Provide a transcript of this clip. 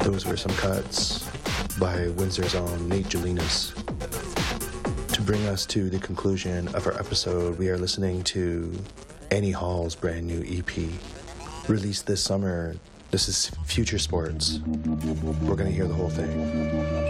Those were some cuts by Windsor's own Nate Jolinas. To bring us to the conclusion of our episode, we are listening to Annie Hall's brand new EP, released this summer. This is Future Sports. We're going to hear the whole thing.